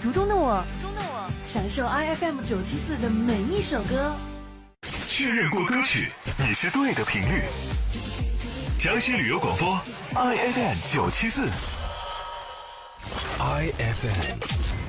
途中的我，享受 IFM 974的每一首歌。 确认过歌曲，你是对的频率。江西旅游广播 IFM 974 IFM